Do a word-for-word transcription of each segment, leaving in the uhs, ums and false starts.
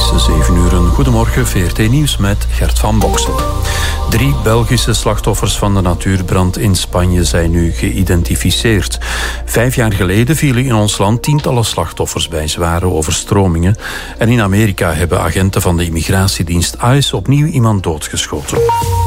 is zeven uur. Een goedemorgen, V R T Nieuws met Gert van Boksel. Drie Belgische slachtoffers van de natuurbrand in Spanje zijn nu geïdentificeerd. Vijf jaar geleden vielen in ons land tientallen slachtoffers bij zware overstromingen. En in Amerika hebben agenten van de immigratiedienst ICE opnieuw iemand doodgeschoten.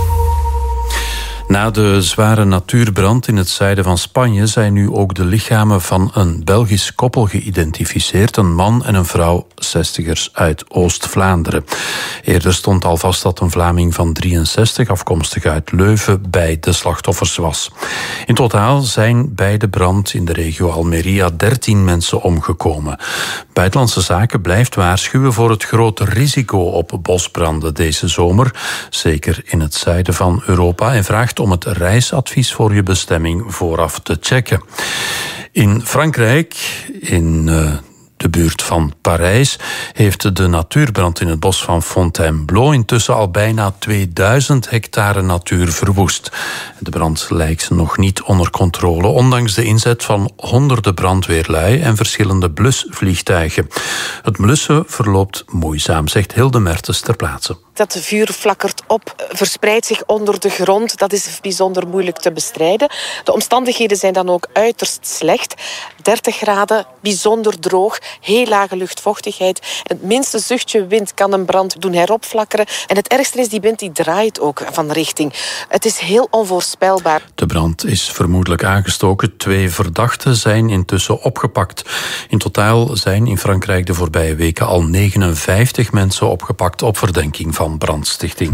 Na de zware natuurbrand in het zuiden van Spanje zijn nu ook de lichamen van een Belgisch koppel geïdentificeerd. Een man en een vrouw, zestigers uit Oost-Vlaanderen. Eerder stond al vast dat een Vlaming van drieënzestig, afkomstig uit Leuven, bij de slachtoffers was. In totaal zijn bij de brand in de regio Almeria dertien mensen omgekomen. Buitenlandse Zaken blijft waarschuwen voor het grote risico op bosbranden deze zomer, zeker in het zuiden van Europa, en vraagt om het reisadvies voor je bestemming vooraf te checken. In Frankrijk, in uh, de buurt van Parijs, heeft de natuurbrand in het bos van Fontainebleau intussen al bijna tweeduizend hectare natuur verwoest. De brand lijkt nog niet onder controle, ondanks de inzet van honderden brandweerlui en verschillende blusvliegtuigen. Het blussen verloopt moeizaam, zegt Hilde Mertens ter plaatse. Dat vuur flakkert op, verspreidt zich onder de grond. Dat is bijzonder moeilijk te bestrijden. De omstandigheden zijn dan ook uiterst slecht. dertig graden, bijzonder droog, heel lage luchtvochtigheid. Het minste zuchtje wind kan een brand doen heropflakkeren. En het ergste is, die wind die draait ook van richting. Het is heel onvoorspelbaar. De brand is vermoedelijk aangestoken. Twee verdachten zijn intussen opgepakt. In totaal zijn in Frankrijk de voorbije weken al negenenvijftig mensen opgepakt op verdenking van brandstichting.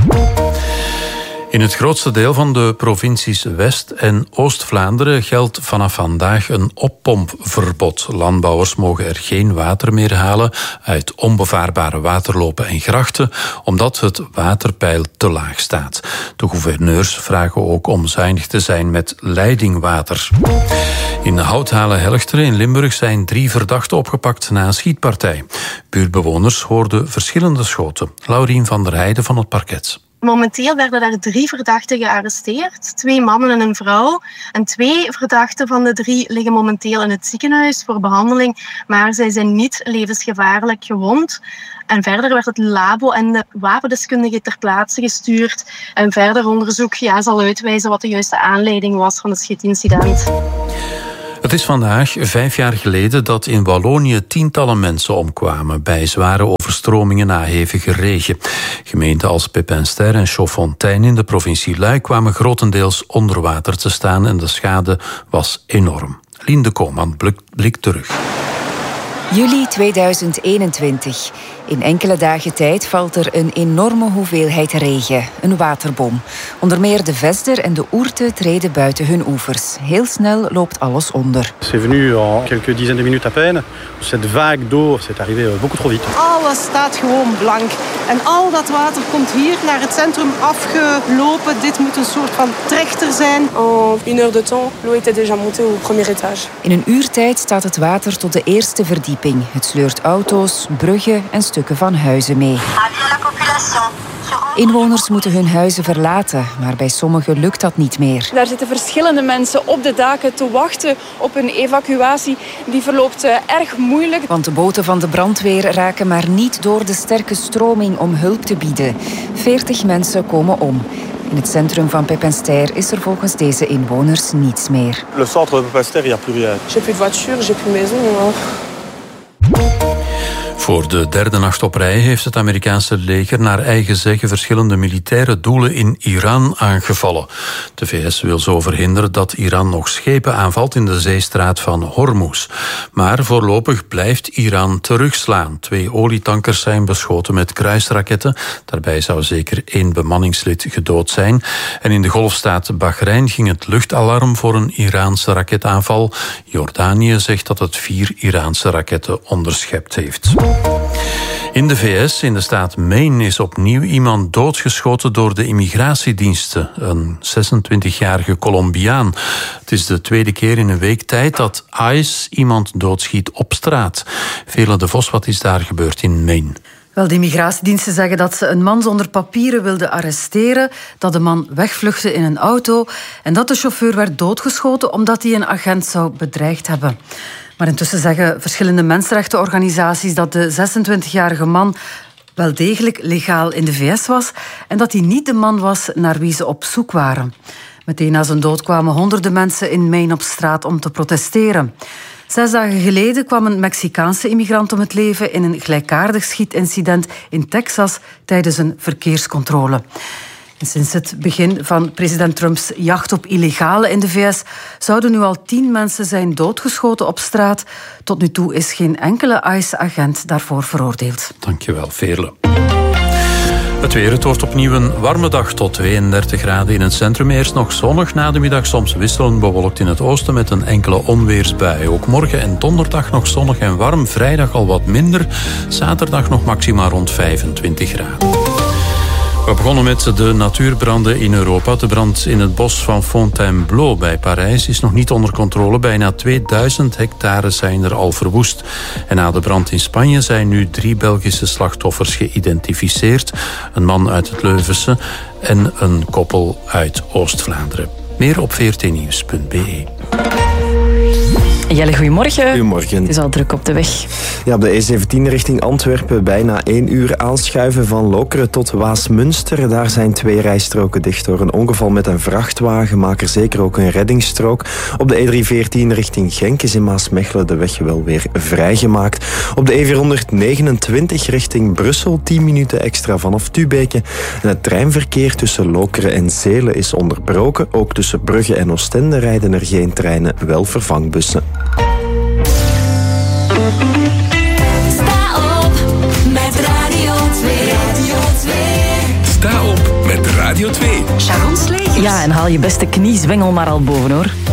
In het grootste deel van de provincies West- en Oost-Vlaanderen geldt vanaf vandaag een oppompverbod. Landbouwers mogen er geen water meer halen uit onbevaarbare waterlopen en grachten, omdat het waterpeil te laag staat. De gouverneurs vragen ook om zuinig te zijn met leidingwater. In Houthalen-Helchteren in Limburg zijn drie verdachten opgepakt na een schietpartij. Buurtbewoners hoorden verschillende schoten. Laurien van der Heijden van het parket. Momenteel werden er drie verdachten gearresteerd. Twee mannen en een vrouw. En twee verdachten van de drie liggen momenteel in het ziekenhuis voor behandeling. Maar zij zijn niet levensgevaarlijk gewond. En verder werd het labo en de wapendeskundige ter plaatse gestuurd. En verder onderzoek ja, zal uitwijzen wat de juiste aanleiding was van het schietincident. Het is vandaag vijf jaar geleden dat in Wallonië tientallen mensen omkwamen bij zware overstromingen na hevige regen. Gemeenten als Pepinster en Chaudfontein in de provincie Luik kwamen grotendeels onder water te staan en de schade was enorm. Lien de Koopman blikt terug. Juli tweeduizend eenentwintig. In enkele dagen tijd valt er een enorme hoeveelheid regen, een waterbom. Onder meer de Vesder en de Ourthe treden buiten hun oevers. Heel snel loopt alles onder. C'est venu en quelques dizaines de minutes à peine. Cette vague d'eau, c'est arrivé beaucoup trop vite. Alles staat gewoon blank. En al dat water komt hier naar het centrum afgelopen. Dit moet een soort van trechter zijn. En une heure de temps, l'eau était déjà montée au premier étage. In een uurtijd staat het water tot de eerste verdieping. Het sleurt auto's, bruggen en stukken van huizen mee. Inwoners moeten hun huizen verlaten, maar bij sommigen lukt dat niet meer. Daar zitten verschillende mensen op de daken te wachten op een evacuatie. Die verloopt uh, erg moeilijk. Want de boten van de brandweer raken maar niet door de sterke stroming om hulp te bieden. veertig mensen komen om. In het centrum van Pepinster is er volgens deze inwoners niets meer. Le centre de Pepinster, il y a plus rien. J'ai plus de voiture, j'ai plus maison. Voor de derde nacht op rij heeft het Amerikaanse leger naar eigen zeggen verschillende militaire doelen in Iran aangevallen. De V S wil zo verhinderen dat Iran nog schepen aanvalt in de zeestraat van Hormuz. Maar voorlopig blijft Iran terugslaan. Twee olietankers zijn beschoten met kruisraketten. Daarbij zou zeker één bemanningslid gedood zijn. En in de golfstaat Bahrein ging het luchtalarm voor een Iraanse raketaanval. Jordanië zegt dat het vier Iraanse raketten onderschept heeft. In de V S, in de staat Maine, is opnieuw iemand doodgeschoten door de immigratiediensten. Een zesentwintigjarige Colombiaan. Het is de tweede keer in een week tijd dat ICE iemand doodschiet op straat. Vele de Vos, wat is daar gebeurd in Maine? Wel, de immigratiediensten zeggen dat ze een man zonder papieren wilden arresteren, dat de man wegvluchtte in een auto en dat de chauffeur werd doodgeschoten omdat hij een agent zou bedreigd hebben. Maar intussen zeggen verschillende mensenrechtenorganisaties dat de zesentwintigjarige man wel degelijk legaal in de V S was en dat hij niet de man was naar wie ze op zoek waren. Meteen na zijn dood kwamen honderden mensen in Maine op straat om te protesteren. Zes dagen geleden kwam een Mexicaanse immigrant om het leven in een gelijkaardig schietincident in Texas tijdens een verkeerscontrole. En sinds het begin van president Trumps jacht op illegalen in de V S zouden nu al tien mensen zijn doodgeschoten op straat. Tot nu toe is geen enkele I C E-agent daarvoor veroordeeld. Dankjewel, Veerle. Het weer, het wordt opnieuw een warme dag tot tweeëndertig graden in het centrum. Eerst nog zonnig, na de middag soms wisselend bewolkt in het oosten met een enkele onweersbui. Ook morgen en donderdag nog zonnig en warm, vrijdag al wat minder. Zaterdag nog maxima rond vijfentwintig graden. We begonnen met de natuurbranden in Europa. De brand in het bos van Fontainebleau bij Parijs is nog niet onder controle. Bijna tweeduizend hectare zijn er al verwoest. En na de brand in Spanje zijn nu drie Belgische slachtoffers geïdentificeerd. Een man uit het Leuvense en een koppel uit Oost-Vlaanderen. Meer op v r t nieuws punt b e. Jelle, goedemorgen. Goedemorgen. Het is al druk op de weg. Ja, op de E zeventien richting Antwerpen bijna één uur aanschuiven van Lokeren tot Waasmunster. Daar zijn twee rijstroken dicht door een ongeval met een vrachtwagen. Maak er zeker ook een reddingsstrook. Op de E driehonderdveertien richting Genk is in Maasmechelen de weg wel weer vrijgemaakt. Op de E vierhonderdnegenentwintig richting Brussel tien minuten extra vanaf Tubeke. En het treinverkeer tussen Lokeren en Zelen is onderbroken. Ook tussen Brugge en Oostende rijden er geen treinen, wel vervangbussen. Sta op met Radio twee. Radio twee. Sta op met Radio twee. Sharon Slegers. Ja, en haal je beste kniezwengel maar al boven, hoor.